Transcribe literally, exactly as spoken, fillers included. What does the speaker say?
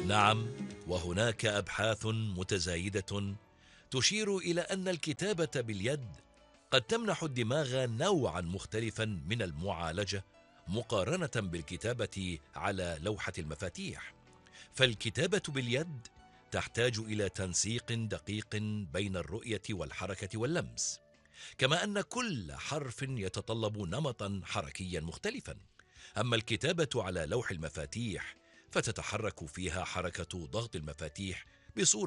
نعم، وهناك أبحاث متزايدة تشير إلى أن الكتابة باليد قد تمنح الدماغ نوعا مختلفا من المعالجة مقارنة بالكتابة على لوحة المفاتيح. فالكتابة باليد تحتاج إلى تنسيق دقيق بين الرؤية والحركة واللمس، كما أن كل حرف يتطلب نمطا حركيا مختلفا. أما الكتابة على لوح المفاتيح فتتحرك فيها حركة ضغط المفاتيح بصورة